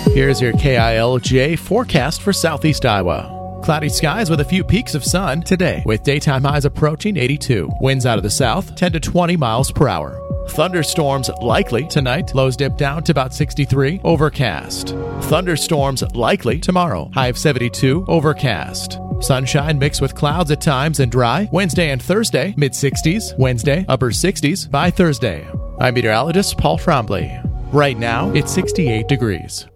Here's your KILJ forecast for southeast Iowa. Cloudy skies with a few peaks of sun today, with daytime highs approaching 82. Winds out of the south, 10 to 20 miles per hour. Thunderstorms likely tonight. Lows dip down to about 63. Overcast. Thunderstorms likely tomorrow. High of 72. Overcast. Sunshine mixed with clouds at times and dry. Wednesday and Thursday, mid-60s. Wednesday, upper 60s by Thursday. I'm meteorologist Paul Trombley. Right now, it's 68 degrees.